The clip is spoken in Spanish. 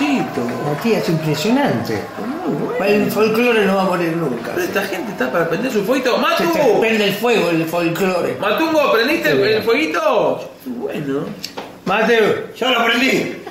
Luchito. Matías, impresionante. Muy bueno. El folclore no va a morir nunca. Pero esta gente está para prender su fueguito. Se ¡Matu! te prende el fuego, el folclore. Matungo, ¿prendiste el fueguito? Bueno. Mateo, yo lo prendí.